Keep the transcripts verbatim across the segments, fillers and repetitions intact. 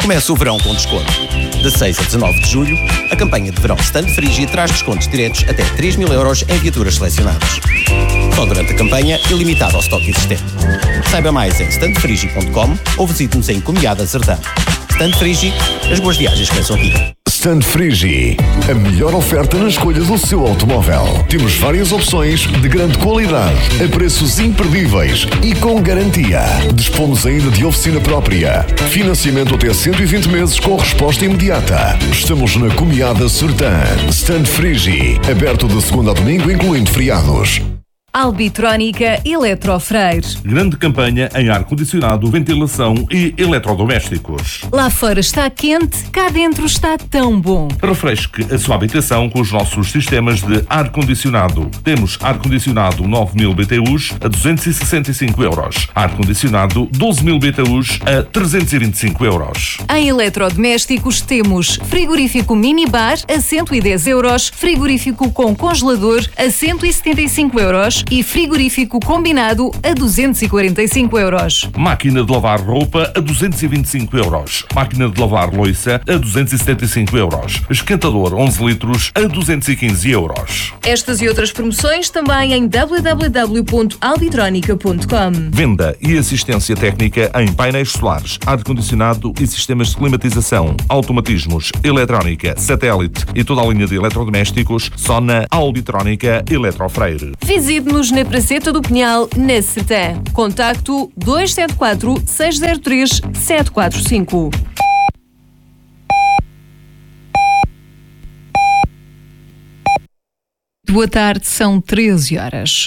Começa o verão com desconto. De seis a dezanove de julho, a campanha de verão Stand Frigi traz descontos diretos até três mil euros em viaturas selecionadas. Só durante a campanha e limitado ao estoque existente. Saiba mais em stand frigi ponto com ou visite-nos em Comiada Sertã. Stand Frigi, as boas viagens começam aqui. Stand Frigi, a melhor oferta na escolha do seu automóvel. Temos várias opções de grande qualidade, a preços imperdíveis e com garantia. Dispomos ainda de oficina própria. Financiamento até cento e vinte meses com resposta imediata. Estamos na Comiada Sertã. Stand Frigi, aberto de segunda a domingo, incluindo feriados. Albitrónica Eletrofreire. Grande campanha em ar-condicionado, ventilação e eletrodomésticos. Lá fora está quente, cá dentro está tão bom. Refresque a sua habitação com os nossos sistemas de ar-condicionado. Temos ar-condicionado nove mil B T Us a duzentos e sessenta e cinco euros. Ar-condicionado doze mil B T Us a trezentos e vinte e cinco euros. Em eletrodomésticos temos frigorífico minibar a cento e dez euros, frigorífico com congelador a cento e setenta e cinco euros e frigorífico combinado a duzentos e quarenta e cinco euros. Máquina de lavar roupa a duzentos e vinte e cinco euros. Máquina de lavar loiça a duzentos e setenta e cinco euros. Esquentador onze litros a duzentos e quinze euros. Estas e outras promoções também em w w w ponto albitrónica ponto com. Venda e assistência técnica em painéis solares, ar-condicionado e sistemas de climatização, automatismos, eletrónica, satélite e toda a linha de eletrodomésticos só na Albitrónica Eletrofreire. Visite-nos na Praceta do Pinhal, na Sertã. Contacto dois sete quatro, seis zero três, sete quatro cinco. Boa tarde, são treze horas.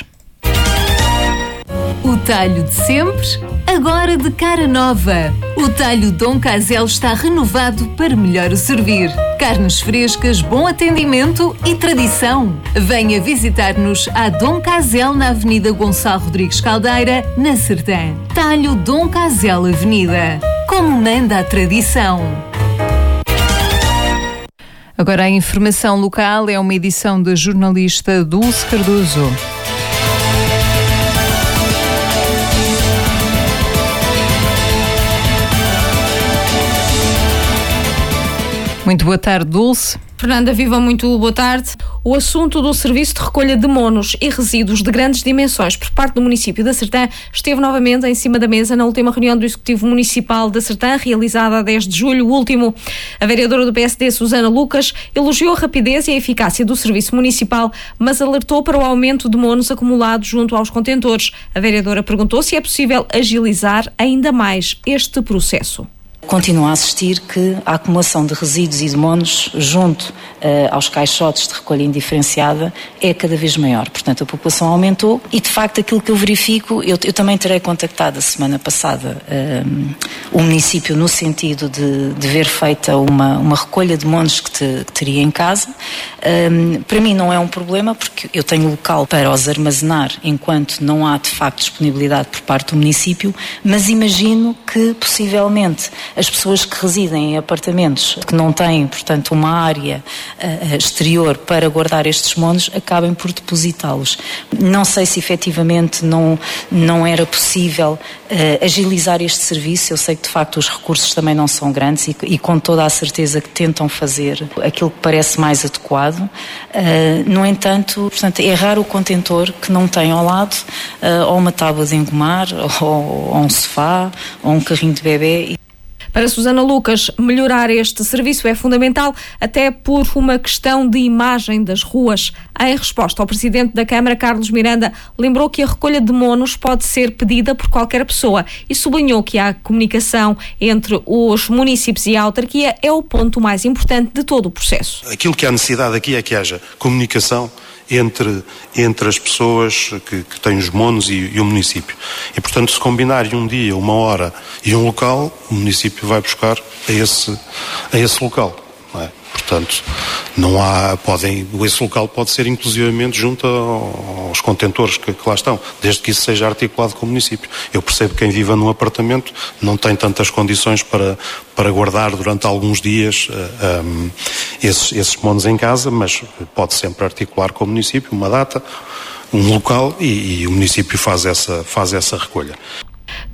O talho de sempre, agora de cara nova. O talho Dom Casel está renovado para melhor o servir. Carnes frescas, bom atendimento e tradição. Venha visitar-nos à Dom Casel na Avenida Gonçalo Rodrigues Caldeira, na Sertã. Talho Dom Casel Avenida. Como manda a tradição. Agora a informação local é uma edição da jornalista Dulce Cardoso. Muito boa tarde, Dulce. Fernanda, viva, muito boa tarde. O assunto do serviço de recolha de monos e resíduos de grandes dimensões por parte do município da Sertã esteve novamente em cima da mesa na última reunião do Executivo Municipal da Sertã, realizada a dez de julho último. A vereadora do P S D, Susana Lucas, elogiou a rapidez e a eficácia do serviço municipal, mas alertou para o aumento de monos acumulados junto aos contentores. A vereadora perguntou se é possível agilizar ainda mais este processo. Continua a assistir que a acumulação de resíduos e de monos junto uh, aos caixotes de recolha indiferenciada é cada vez maior. Portanto, a população aumentou e, de facto, aquilo que eu verifico, eu, eu também terei contactado a semana passada um, o município no sentido de, de ver feita uma, uma recolha de monos que, te, que teria em casa. Um, para mim não é um problema porque eu tenho local para os armazenar enquanto não há, de facto, disponibilidade por parte do município, mas imagino que, possivelmente, as pessoas que residem em apartamentos que não têm, portanto, uma área uh, exterior para guardar estes monos, acabem por depositá-los. Não sei se efetivamente não, não era possível uh, agilizar este serviço. Eu sei que, de facto, os recursos também não são grandes e, e com toda a certeza que tentam fazer aquilo que parece mais adequado. Uh, no entanto, portanto, é raro o contentor que não tem ao lado uh, ou uma tábua de engomar, ou, ou um sofá, ou um carrinho de bebê. Para Susana Lucas, melhorar este serviço é fundamental, até por uma questão de imagem das ruas. Em resposta ao Presidente da Câmara, Carlos Miranda, lembrou que a recolha de monos pode ser pedida por qualquer pessoa e sublinhou que a comunicação entre os municípios e a autarquia é o ponto mais importante de todo o processo. Aquilo que há necessidade aqui é que haja comunicação entre, entre as pessoas que, que têm os monos e, e o município. E, portanto, se combinarem um dia, uma hora e um local, o município vai buscar a esse, a esse local. Não é? Portanto, não há, podem, esse local pode ser inclusivamente junto aos contentores que, que lá estão, desde que isso seja articulado com o município. Eu percebo que quem vive num apartamento não tem tantas condições para, para guardar durante alguns dias uh, um, esses, esses monos em casa, mas pode sempre articular com o município uma data, um local e, e o município faz essa, faz essa recolha.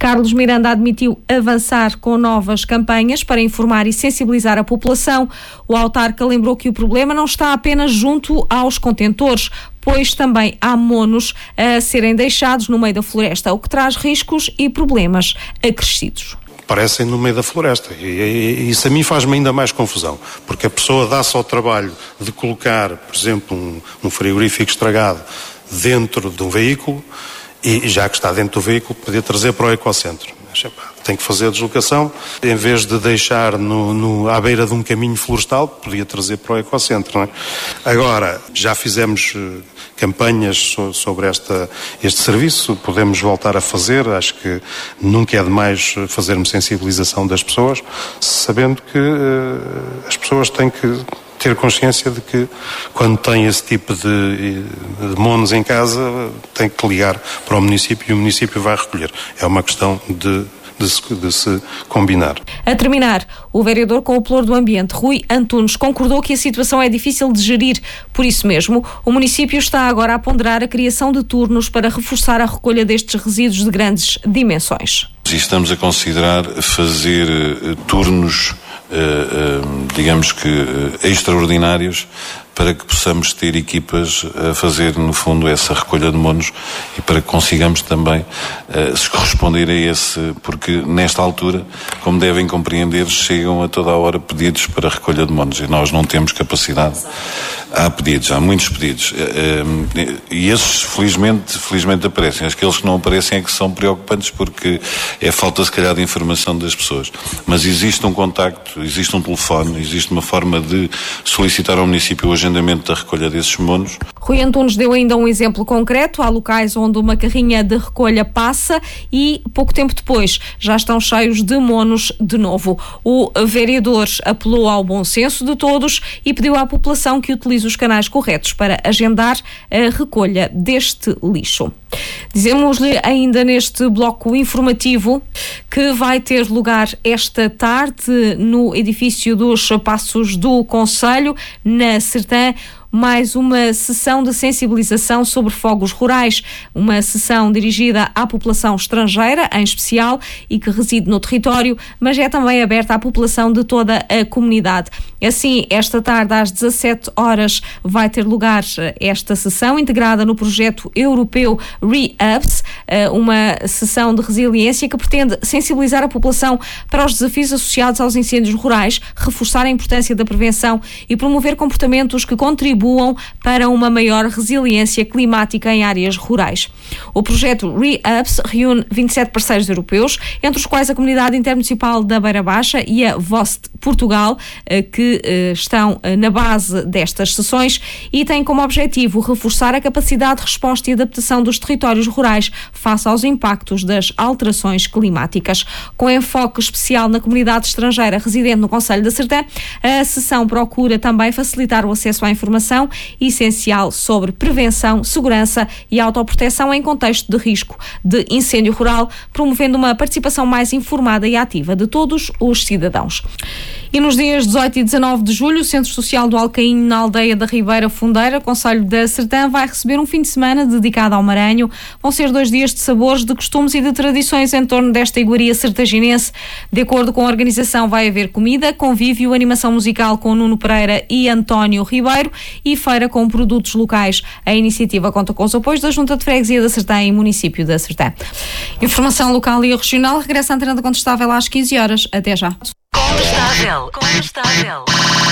Carlos Miranda admitiu avançar com novas campanhas para informar e sensibilizar a população. O autarca lembrou que o problema não está apenas junto aos contentores, pois também há monos a serem deixados no meio da floresta, o que traz riscos e problemas acrescidos. Parecem no meio da floresta e, e, e isso a mim faz-me ainda mais confusão, porque a pessoa dá-se ao trabalho de colocar, por exemplo, um, um frigorífico estragado dentro de um veículo e já que está dentro do veículo podia trazer para o ecocentro. Mas, epá, tem que fazer a deslocação, em vez de deixar no, no, à beira de um caminho florestal, podia trazer para o ecocentro, não é? Agora, já fizemos uh, campanhas so, sobre esta, este serviço, podemos voltar a fazer, acho que nunca é demais fazermos sensibilização das pessoas, sabendo que uh, as pessoas têm que ter consciência de que quando tem esse tipo de, de monos em casa tem que ligar para o município e o município vai recolher. É uma questão de, de, se, de se combinar. A terminar, o vereador com o Pelour do Ambiente, Rui Antunes, concordou que a situação é difícil de gerir. Por isso mesmo, o município está agora a ponderar a criação de turnos para reforçar a recolha destes resíduos de grandes dimensões. E estamos a considerar fazer uh, turnos Uh, uh, digamos que uh, extraordinários para que possamos ter equipas a fazer no fundo essa recolha de monos e para que consigamos também uh, se corresponder a esse, porque nesta altura, como devem compreender, chegam a toda a hora pedidos para recolha de monos e nós não temos capacidade. Há pedidos, há muitos pedidos uh, uh, e esses felizmente, felizmente aparecem. Aqueles que não aparecem é que são preocupantes porque é falta se calhar de informação das pessoas, mas existe um contacto, existe um telefone, existe uma forma de solicitar ao município o agendamento da recolha desses monos. Rui Antunes deu ainda um exemplo concreto. Há locais onde uma carrinha de recolha passa e pouco tempo depois já estão cheios de monos de novo. O vereador apelou ao bom senso de todos e pediu à população que utilize os canais corretos para agendar a recolha deste lixo. Dizemos-lhe ainda neste bloco informativo que vai ter lugar esta tarde no edifício dos Passos do Concelho, na Sertã, mais uma sessão de sensibilização sobre fogos rurais, uma sessão dirigida à população estrangeira, em especial, e que reside no território, mas é também aberta à população de toda a comunidade. Assim, esta tarde, às dezassete horas, vai ter lugar esta sessão, integrada no projeto europeu REUPS, uma sessão de resiliência que pretende sensibilizar a população para os desafios associados aos incêndios rurais, reforçar a importância da prevenção e promover comportamentos que contribuam para uma maior resiliência climática em áreas rurais. O projeto REUPS reúne vinte e sete parceiros europeus, entre os quais a Comunidade Intermunicipal da Beira Baixa e a VOST Portugal, que estão na base destas sessões e tem como objetivo reforçar a capacidade de resposta e adaptação dos territórios rurais face aos impactos das alterações climáticas. Com enfoque especial na comunidade estrangeira residente no Concelho da Sertã, a sessão procura também facilitar o acesso à informação essencial sobre prevenção, segurança e autoproteção em contexto de risco de incêndio rural, promovendo uma participação mais informada e ativa de todos os cidadãos. E nos dias dezoito e dezanove de julho, o Centro Social do Alcainho, na aldeia da Ribeira Fundeira, Concelho da Sertã, vai receber um fim de semana dedicado ao Maranhão. Vão ser dois dias de sabores, de costumes e de tradições em torno desta iguaria sertaginense. De acordo com a organização, vai haver comida, convívio, animação musical com Nuno Pereira e António Ribeiro e feira com produtos locais. A iniciativa conta com os apoios da Junta de Freguesia da Sertã e Município da Sertã. Informação local e regional. Regressa à Antena da Contestável às quinze horas. Até já. Contestável, contestável.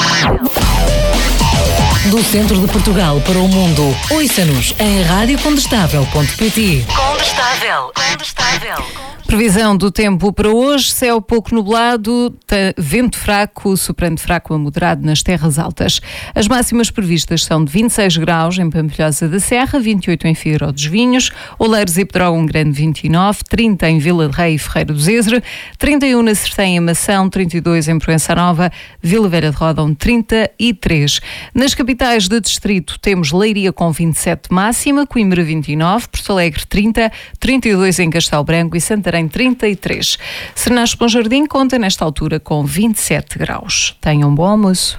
Do centro de Portugal para o mundo, ouça-nos em rádio contestável ponto pt. Contestável, contestável. Previsão do tempo para hoje: céu pouco nublado, vento fraco, soprando fraco a moderado nas terras altas. As máximas previstas são de vinte e seis graus em Pampilhosa da Serra, vinte e oito em Figueiró dos Vinhos, Oleiros e Pedrógão Grande vinte e nove, trinta em Vila de Rei e Ferreira do Zezer, trinta e um na Sertém e Mação, trinta e dois em Proença Nova, Vila Velha de Ródão trinta e três. Nas capitais de distrito temos Leiria com vinte e sete máxima, Coimbra vinte e nove, Porto Alegre trinta, trinta e dois em Castelo Branco e Santarém trinta e três. Sernares Bom Jardim conta nesta altura com vinte e sete graus. Tenham um bom almoço.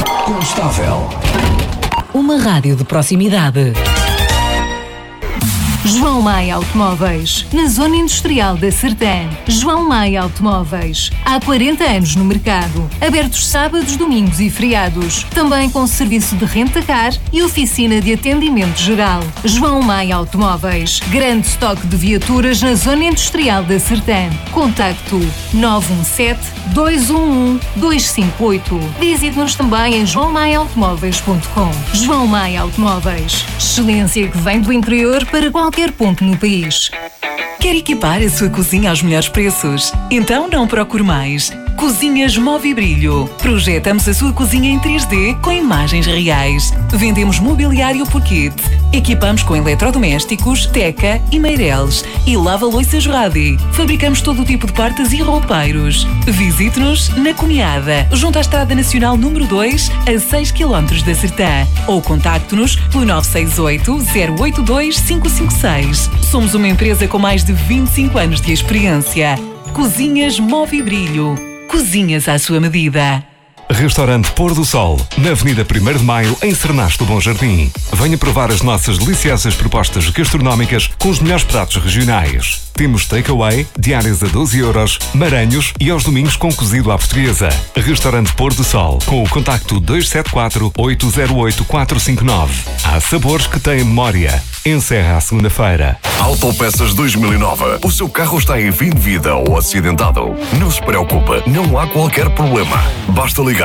Uma rádio de proximidade. João Maia Automóveis, na Zona Industrial da Sertã. João Maia Automóveis, há quarenta anos no mercado. Abertos sábados, domingos e feriados. Também com serviço de renta-car e oficina de atendimento geral. João Maia Automóveis, grande estoque de viaturas na Zona Industrial da Sertã. Contacto nove um sete, dois um um, dois cinco oito. Visite-nos também em joão maia automóveis ponto com. João Maia Automóveis, excelência que vem do interior para qualquer ponto no país. Quer equipar a sua cozinha aos melhores preços? Então não procure mais. Cozinhas Movibrilho. Projetamos a sua cozinha em três D com imagens reais. Vendemos mobiliário por kit. Equipamos com eletrodomésticos, teca e meireles. E lava-louças Radi. Fabricamos todo o tipo de portas e roupeiros. Visite-nos na Cunhada, junto à Estrada Nacional número dois, a seis quilómetros da Sertã. Ou contacte-nos pelo nove seis oito, zero oito dois, cinco cinco seis. Somos uma empresa com mais de vinte e cinco anos de experiência. Cozinhas Movibrilho. Cozinhas à sua medida. Restaurante Pôr do Sol, na Avenida primeiro de Maio, em Cernasto do Bom Jardim. Venha provar as nossas deliciosas propostas gastronómicas com os melhores pratos regionais. Temos takeaway, diárias a doze euros, maranhos e aos domingos com cozido à portuguesa. Restaurante Pôr do Sol, com o contacto dois sete quatro, oito zero oito, quatro cinco nove. Há sabores que têm memória. Encerra a segunda-feira. Autopeças dois mil e nove. O seu carro está em fim de vida ou acidentado? Não se preocupe, não há qualquer problema. Basta ligar.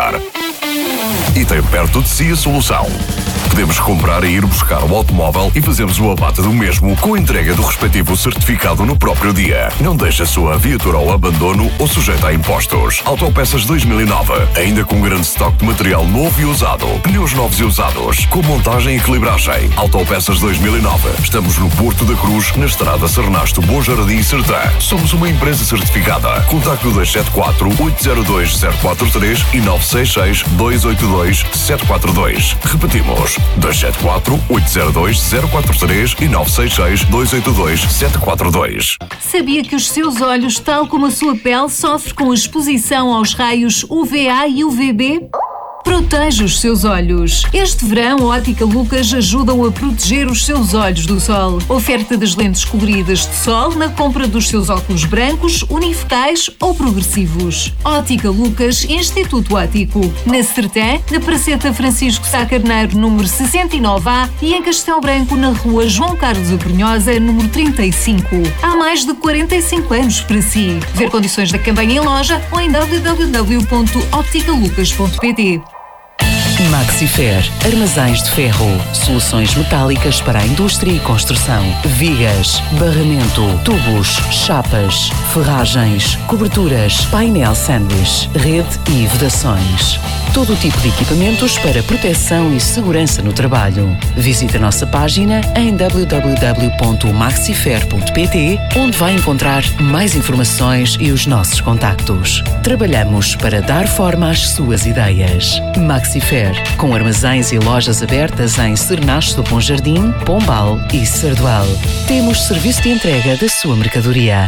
E tem perto de si a solução. Podemos comprar e ir buscar o automóvel e fazemos o abate do mesmo com a entrega do respectivo certificado no próprio dia. Não deixe a sua viatura ao abandono ou sujeita a impostos. Autopeças dois mil e nove, ainda com grande estoque de material novo e usado. Pneus novos e usados, com montagem e equilibragem. Autopeças dois mil e nove. Estamos no Porto da Cruz, na estrada Cernasto, Bom Jardim e Sertã. Somos uma empresa certificada. Contacto dois sete quatro, oito zero dois, zero quatro três e nove seis seis, dois oito dois, sete quatro dois. Repetimos. dois sete quatro, oito zero dois, zero quatro três e nove seis seis, dois oito dois, sete quatro dois. Sabia que os seus olhos, tal como a sua pele, sofrem com a exposição aos raios U V A e U V B? Proteja os seus olhos. Este verão, a Ótica Lucas ajuda-o a proteger os seus olhos do sol. Oferta das lentes coloridas de sol na compra dos seus óculos brancos, unifocais ou progressivos. Ótica Lucas, Instituto Óptico. Na Sertã, na Praceta Francisco Sá Carneiro, número sessenta e nove A e em Castelo Branco, na rua João Carlos Abrunhosa, número trinta e cinco. Há mais de quarenta e cinco anos para si. Ver condições da campanha em loja ou em w w w ponto óptica lucas ponto p t. Maxifer, armazéns de ferro, soluções metálicas para a indústria e construção, vigas, barramento, tubos, chapas, ferragens, coberturas, painel sanduíche, rede e vedações. Todo o tipo de equipamentos para proteção e segurança no trabalho. Visite a nossa página em w w w ponto maxifer ponto p t, onde vai encontrar mais informações e os nossos contactos. Trabalhamos para dar forma às suas ideias. Maxifer, com armazéns e lojas abertas em Cernasto do Bom Jardim, Pombal e Sardual. Temos serviço de entrega da sua mercadoria.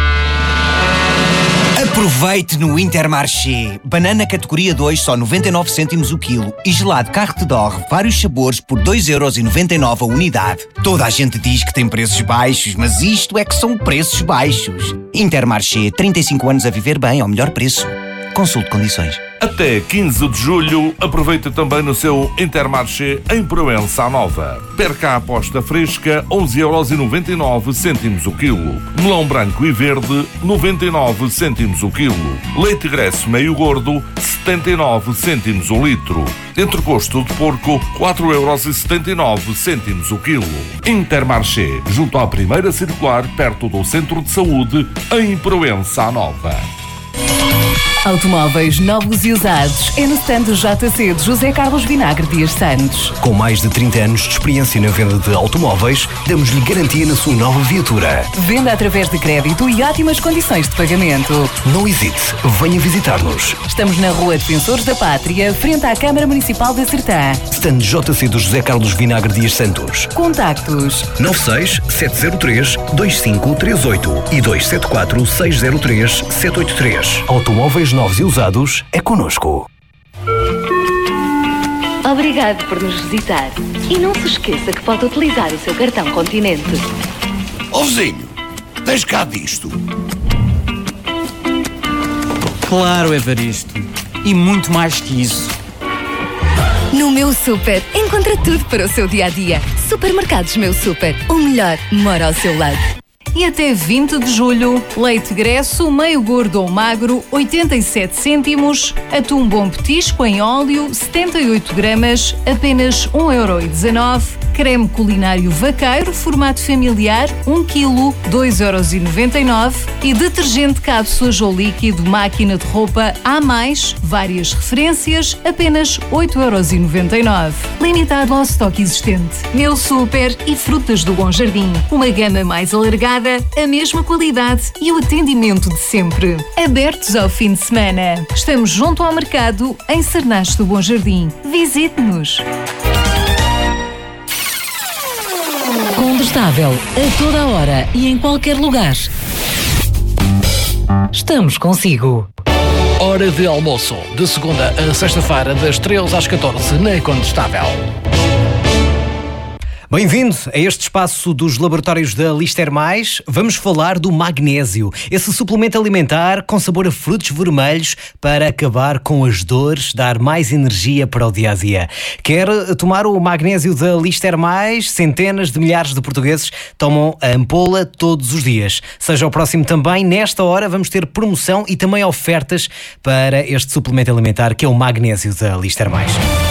Aproveite no Intermarché. Banana categoria dois, só noventa e nove cêntimos o quilo. E gelado Carte d'Or, vários sabores por dois euros e noventa e nove a unidade. Toda a gente diz que tem preços baixos, mas isto é que são preços baixos. Intermarché, trinta e cinco anos a viver bem ao melhor preço. Consulte condições. Até quinze de julho, aproveita também no seu Intermarché em Proença Nova. Perca a aposta fresca, onze euros e noventa e nove cêntimos o quilo. Melão branco e verde, noventa e nove cêntimos o quilo. Leite gresso meio gordo, setenta e nove cêntimos o litro. Entrecosto de porco, quatro euros e setenta e nove cêntimos o quilo. Intermarché, junto à primeira circular, perto do Centro de Saúde, em Proença Nova. Automóveis novos e usados é no stand do J C de José Carlos Vinagre Dias Santos. Com mais de trinta anos de experiência na venda de automóveis, damos-lhe garantia na sua nova viatura. Venda através de crédito e ótimas condições de pagamento. Não hesite, venha visitar-nos. Estamos na Rua Defensores da Pátria, frente à Câmara Municipal da Sertã. Stand J C do José Carlos Vinagre Dias Santos. Contactos nove seis sete zero três dois cinco três oito e dois sete quatro seis zero três sete oito três. Automóveis novos e usados é connosco. Obrigado por nos visitar. E não se esqueça que pode utilizar o seu cartão Continente. Ó vizinho, tens cá disto? Claro, Evaristo. E muito mais que isso. No Meu Super, encontra tudo para o seu dia-a-dia. Supermercados Meu Super, o melhor mora ao seu lado. E até vinte de julho, leite Gresso, meio gordo ou magro, oitenta e sete cêntimos, atum bom petisco em óleo, setenta e oito gramas, apenas um euro e dezanove, creme culinário vaqueiro, formato familiar, um quilo, dois euros e noventa e nove e detergente cápsulas ou líquido máquina de roupa A mais, várias referências, apenas oito euros e noventa e nove. Limitado ao estoque existente. Meu Super e Frutas do Bom Jardim. Uma gama mais alargada, a mesma qualidade e o atendimento de sempre. Abertos ao fim de semana. Estamos junto ao mercado, em Cernache do Bom Jardim. Visite-nos. Condestável, a toda a hora e em qualquer lugar. Estamos consigo. Hora de almoço, de segunda a sexta-feira, das treze às catorze, na Condestável. Bem-vindo a este espaço dos laboratórios da Lister Mais. Vamos falar do magnésio, esse suplemento alimentar com sabor a frutos vermelhos para acabar com as dores, dar mais energia para o dia-a-dia. Quer tomar o magnésio da Lister Mais? Centenas de milhares de portugueses tomam a ampola todos os dias. Seja o próximo também, nesta hora vamos ter promoção e também ofertas para este suplemento alimentar que é o magnésio da Lister Mais.